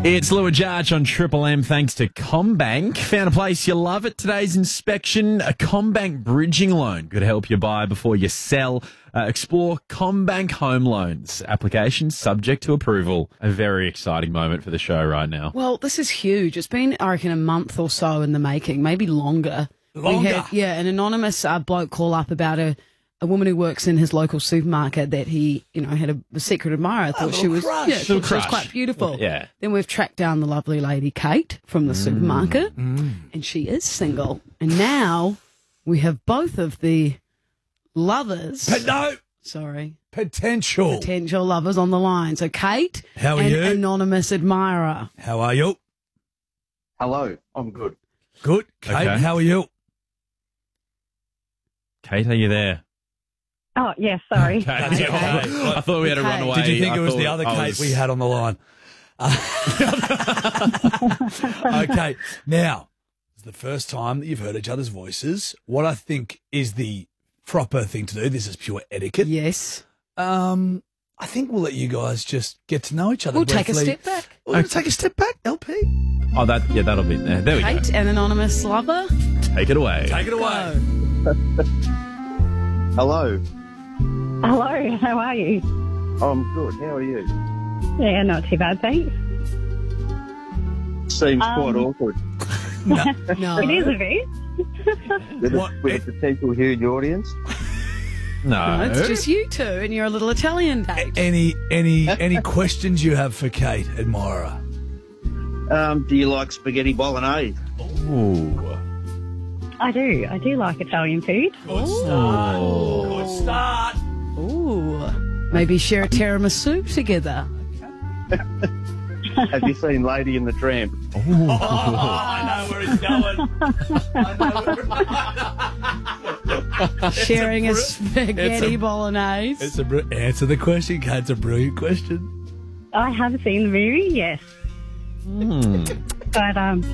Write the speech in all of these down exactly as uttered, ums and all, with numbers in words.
It's Lou and Jarch on Triple M thanks to CommBank. Found a place you love at today's inspection. A CommBank bridging loan could help you buy before you sell. Uh, explore CommBank Home Loans. Application subject to approval. A very exciting moment for the show right now. Well, this is huge. It's been, I reckon, a month or so in the making, maybe longer. Longer? We had, yeah, an anonymous uh, bloke call up about a, a woman who works in his local supermarket that he, you know, had a, a secret admirer. I thought she was, crush. yeah, Little thought she was crush. quite beautiful. Yeah. Then we've tracked down the lovely lady Kate from the supermarket, and she is single. And now we have both of the lovers. But no, Sorry. potential. Potential lovers on the line. So Kate How are and you? anonymous admirer. How are you? Hello, I'm good. Good. Kate, Okay. how are you? Kate, are you there? Oh, yeah, sorry. Okay. That's okay. I thought we had to run Okay. away. Did you think I it was the thought other I Kate was- we had on the line? Okay, now, it's the first time that you've heard each other's voices. What I think is the proper thing to do, this is pure etiquette. Yes. Um, I think we'll let you guys just get to know each other We'll take a briefly. step back. We'll take a step back, L P. Oh, that yeah, that'll be there. There we Kate, an anonymous lover. go. Take it away. Take it away. Hello, Hello, how are you? I'm good. How are you? Yeah, not too bad, thanks. Seems Um, quite awkward No. It is a bit. with, What- a, with a potential huge audience. No, No, it's just you two and your little Italian date. Any any any questions you have for Kate, admirer? Um, do you like spaghetti bolognese? Ooh. I do. I do like Italian food. Good start. Oh. Good start. Ooh. Maybe share a tiramisu together. Have you seen Lady and the Tramp? Oh, I know where it's going. I know where Sharing a, br- spaghetti it's a- bolognese. It's a br- answer the question, Kate. It's a brilliant question. I have seen the movie, yes. Hmm. But, um,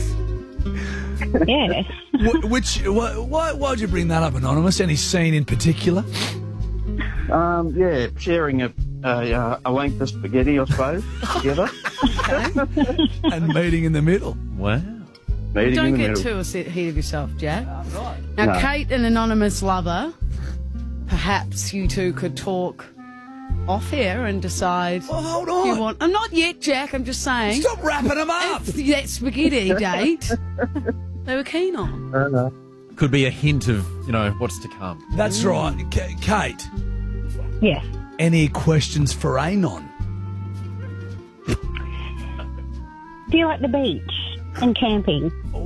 yeah. Wh- which wh- why why'd you bring that up, anonymous? Any scene in particular? Um, yeah, sharing a a, uh, a length of spaghetti, I suppose, together. And meeting in the middle. Wow. Meeting Don't in the get middle. too ahead of yourself, Jack. Now, No. Kate, an anonymous lover, perhaps you two could talk off air and decide Oh, hold if you on. want. I'm not yet, Jack. I'm just saying. Stop wrapping them up. That spaghetti date they were keen on. Uh, Could be a hint of you know what's to come. That's right. K- Kate, Yes. any questions for Anon? Do you like the beach and camping?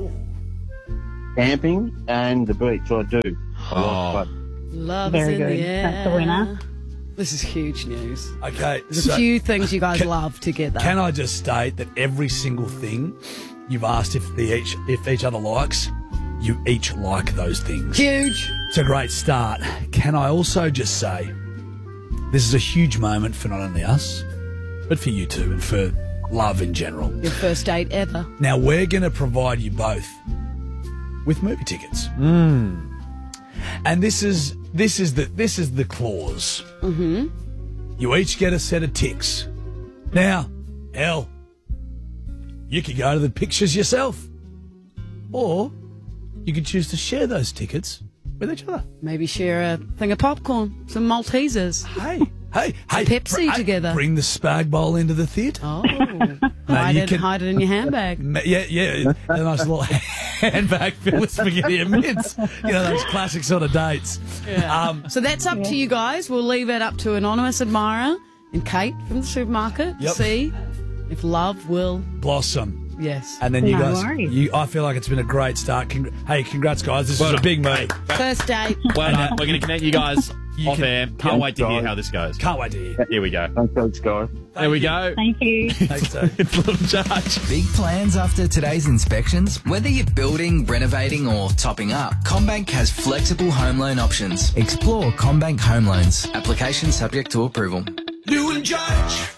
camping and the beach, I do. I Oh. like Love Very is in good. the air. That's the winner. This is huge news. Okay, There's so a few things you guys can- love together. can I just state that every single thing you've asked if the each if each other likes, you each like those things. Huge. It's a great start. Can I also just say, this is a huge moment for not only us, but for you two and for love in general. Your first date ever. Now, we're going to provide you both with movie tickets. Mm. And this is this is the this is the clause. Mm-hmm. You each get a set of ticks. Now, hell, you could go to the pictures yourself, or you could choose to share those tickets with each other. Maybe share a thing of popcorn, some Maltesers. Hey, hey, hey! Pepsi br- hey, together. Bring the spag bowl into the theatre. Oh, hide you it, can- hide it in your handbag. Ma- Yeah, yeah, a nice little handbag filled with spaghetti and mince. You know, those classic sort of dates. Um, So that's up to you guys. We'll leave it up to anonymous admirer and Kate from the supermarket Yep. to see if love will. blossom. Yes. And then you No guys, worries. you, I feel like it's been a great start. Congr- hey, congrats, guys. This Well is a done. big move. First date. Well done. We're going to connect you guys You off can- air. Can't Yep. wait to hear how this goes. Can't wait to hear. Here we go. that. Thanks, guys. There we go. Thank you. Thanks, Dave. It's Little Jarch. Big plans after today's inspections? Whether you're building, renovating or topping up, CommBank has flexible home loan options. Explore CommBank Home Loans. Application subject to approval. New and Judge.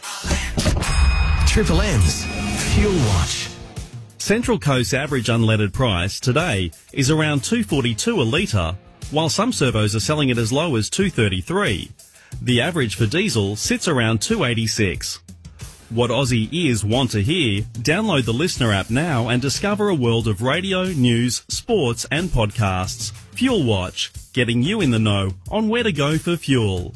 Triple M's Fuel Watch. Central Coast's average unleaded price today is around two forty-two a litre, while some servos are selling it as low as two thirty-three. The average for diesel sits around two eighty-six. what Aussie ears want to hear, download the Listener app now and discover a world of radio, news, sports and podcasts. Fuel Watch, getting you in the know on where to go for fuel.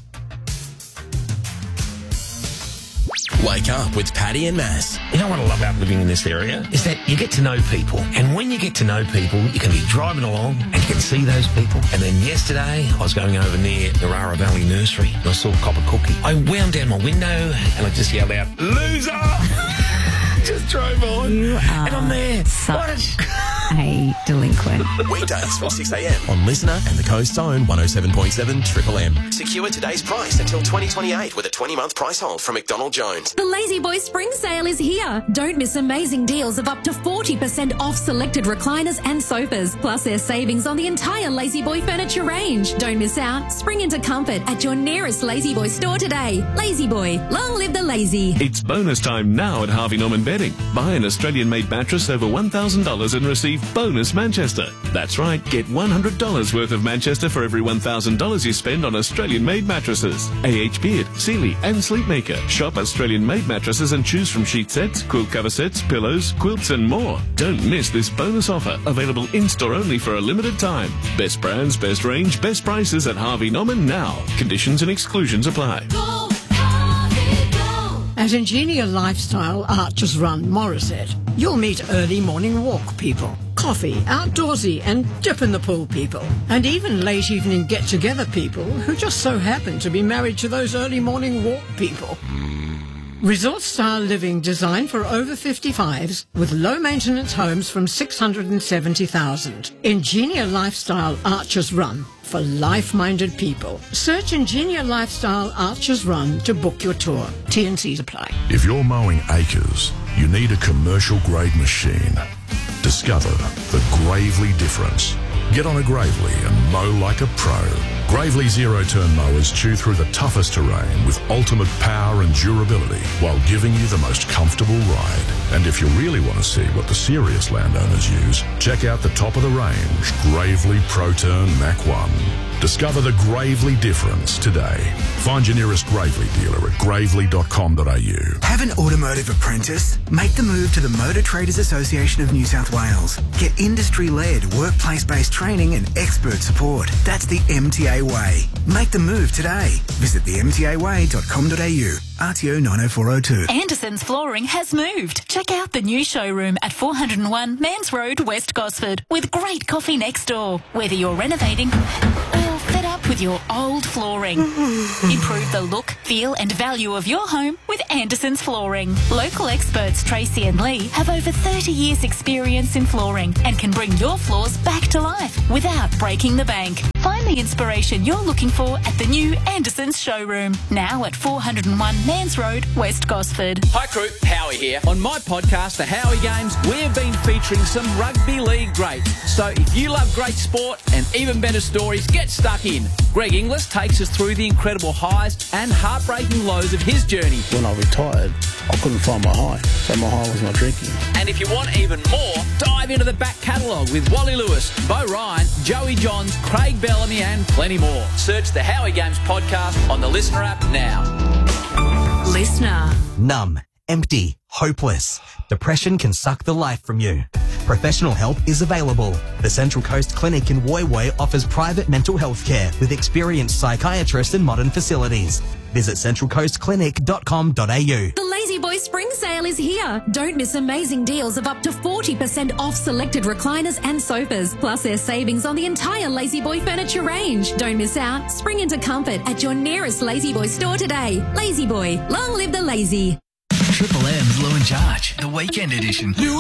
Wake up with Paddy and Mass. You know what I love about living in this area? Is that you get to know people. And when you get to know people, you can be driving along and you can see those people. And then yesterday, I was going over near Narara Valley Nursery and I saw a copper cookie. I wound down my window and I just yelled out, "Loser!" Just drove on. You are and I'm there. such a delinquent. Weekdays from six a.m. on Listener and the Coast's own one oh seven point seven Triple M. Secure today's price until twenty twenty-eight with a twenty-month price hold from McDonald Jones. The Lazy Boy Spring Sale is here. Don't miss amazing deals of up to forty percent off selected recliners and sofas. Plus there's savings on the entire Lazy Boy furniture range. Don't miss out. Spring into comfort at your nearest Lazy Boy store today. Lazy Boy, long live the lazy. It's bonus time now at Harvey Norman Bedding. Buy an Australian-made mattress over one thousand dollars and receive bonus Manchester. That's right, get one hundred dollars worth of Manchester for every one thousand dollars you spend on Australian-made mattresses. A H Beard, Sealy and Sleepmaker. Shop Australian-made mattresses and choose from sheet sets, quilt cover sets, pillows, quilts and more. Don't miss this bonus offer, available in-store only for a limited time. Best brands, best range, best prices at Harvey Norman now. Conditions and exclusions apply. At Ingenia Lifestyle Archers Run Morisset, you'll meet early morning walk people, coffee, outdoorsy and dip in the pool people, and even late evening get-together people who just so happen to be married to those early morning walk people. Resort-style living designed for over fifty-fives with low-maintenance homes from six hundred seventy thousand. Ingenia Lifestyle Archers Run for life-minded people. Search Ingenia Lifestyle Archers Run to book your tour. T and C's apply. If you're mowing acres, you need a commercial-grade machine. Discover the Gravely difference. Get on a Gravely and mow like a pro. Gravely zero-turn mowers chew through the toughest terrain with ultimate power and durability while giving you the most comfortable ride. And if you really want to see what the serious landowners use, check out the top of the range Gravely ProTurn Mach one. Discover the Gravely difference today. Find your nearest Gravely dealer at gravely dot com dot a u. Have an automotive apprentice? Make the move to the Motor Traders Association of New South Wales. Get industry-led, workplace-based training and expert support. That's the M T A way. Make the move today. Visit the m t a way dot com dot a u. R T O nine oh four oh two. Anderson's Flooring has moved. Check out the new showroom at four oh one Mans Road, West Gosford, with great coffee next door. Whether you're renovating or fed up with your old flooring, improve the look, feel and value of your home with Anderson's Flooring. Local experts Tracy and Lee have over thirty years experience in flooring and can bring your floors back to life without breaking the bank. Find the inspiration you're looking for at the new Anderson's showroom, now at four oh one Mans Road, West Gosford. Hi crew, Howie here. On my podcast, The Howie Games, we've been featuring some rugby league greats. So if you love great sport and even better stories, get stuck in. Greg Inglis takes us through the incredible highs and heartbreaking lows of his journey. When I retired, I couldn't find my high, so my high was my drinking. And if you want even more, dive into the back catalogue with Wally Lewis, Bo Ryan, Joey Johns, Craig Bellamy and plenty more. Search the Howie Games podcast on the Listener app now. Listener. Numb, empty, hopeless. Depression can suck the life from you. Professional help is available. The Central Coast Clinic in Woy Woy offers private mental health care with experienced psychiatrists and modern facilities. Visit central coast clinic dot com dot a u. The Lazy Boy Spring Sale is here. Don't miss amazing deals of up to forty percent off selected recliners and sofas. Plus there's savings on the entire Lazy Boy furniture range. Don't miss out. Spring into comfort at your nearest Lazy Boy store today. Lazy Boy, long live the lazy. Triple M's Lou in Charge, the weekend edition.